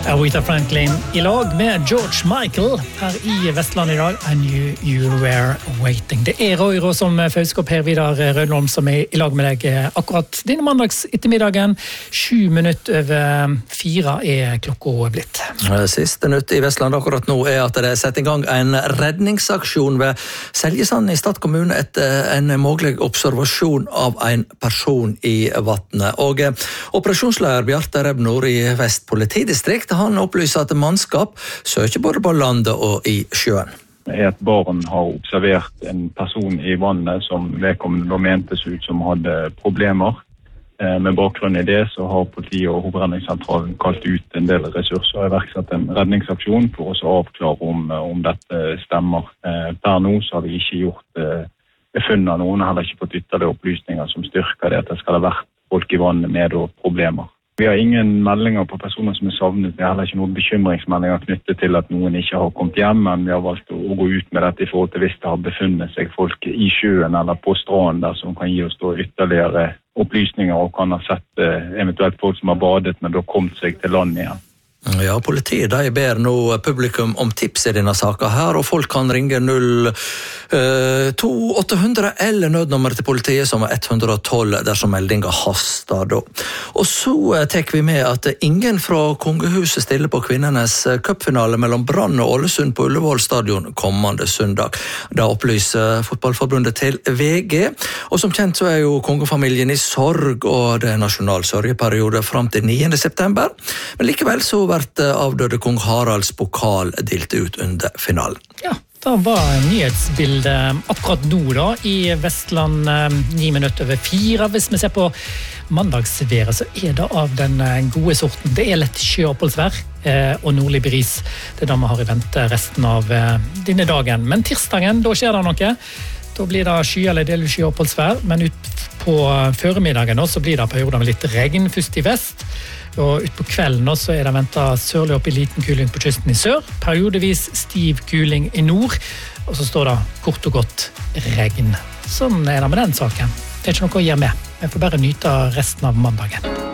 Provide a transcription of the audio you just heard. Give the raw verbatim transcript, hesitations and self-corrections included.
Aretha Franklin I lag med George Michael her I Vestland I dag. I knew you were waiting. Det er Roy Rå som følsker opp her, Vidar Rødholm, som er I lag med deg akkurat denne mandags ettermiddagen. Sju minutter over fire er klokka blitt. Siste nytt I Vestland akkurat nå er at det er satt I gang en redningsaksjon ved Seljesand I Stad kommune etter en mulig observasjon av en person I vattnet. Og operasjonsleder Bjarte Rebnor I Vest politidistrikt, han opplyser at mannskap søker både på landet og I sjøen. Et barn har observert en person I vannet som vedkommende mentes ut som hadde problemer. Med bakgrunn I det så har politiet og hovedredningssentralen kalt ut en del ressurser og iverksatt en redningsaksjon for å avklare om, om dette stemmer. Per nå så har vi ikke gjort funnet av noen, heller ikke fått ytterligere opplysninger som styrker det at det skal ha vært folk I vannet med problemer. Vi har ingen meldinger på personer som er savnet. Vi har heller ikke noen bekymringsmeldinger knyttet til at noen ikke har kommet hjem, men vi har valgt å gå ut med dette I forhold til hvis det har befunnet seg folk I sjøen eller på stranden der som kan gi oss ytterligere opplysninger og kan ha sett eventuelt folk som har badet, men da kommet seg til land igjen. Ja, politiet de ber nå publikum om tips I denne saken her, og folk kan ringe null to åtte hundre eller nødnummer til politiet som er ett tolv dersom meldinga haster da. Og så tek vi med at ingen fra Kongehuset stiller på kvinnenes cupfinale mellom Brann og Ålesund på Ullevål stadion kommende søndag. Da opplyser fotballforbundet til V G, og som kjent så er jo kongefamilien I sorg, og det er nasjonal sørgeperiode frem til niende september, men likevel så vært avdøde kong Haralds pokal delt ut under finalen. Ja, da var nyhetsbildet akkurat nå da, I Vestland ni minutter over fire. Hvis vi ser på mandagsværet, så er det av den gode sorten. Det er lett sjøoppholdsvær eh, og nordlig bris. Det er da vi har I vente resten av eh, denne dagen. Men tirsdagen, da skjer det noe. Da blir det sky eller delvis sjøoppholdsvær, men ut på føremiddagen så blir det perioder med litt regn først I vest. Og ut på kvelden så er det ventet sørlig opp I liten kuling på kysten I sør, periodevis stiv kuling I nord, og så står det kort og godt regn. Sånn er det med den saken. Det er ikke noe å gjøre med. Vi får bare nyte resten av mandagen.